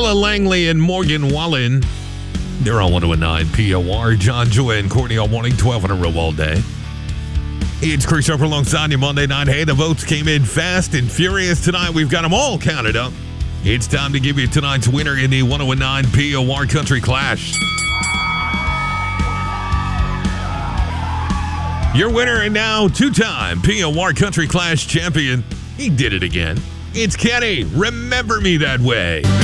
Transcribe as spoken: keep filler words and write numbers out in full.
Paula Langley and Morgan Wallen. They're on one oh nine P O R. John, Joy, and Courtney all morning, twelve in a row all day. It's Chris Harper alongside you Monday night. Hey, the votes came in fast and furious tonight. We've got them all counted up. It's time to give you tonight's winner in the one oh nine P O R Country Clash. Your winner and now two-time P O R Country Clash champion. He did it again. It's Kenny. Remember me that way.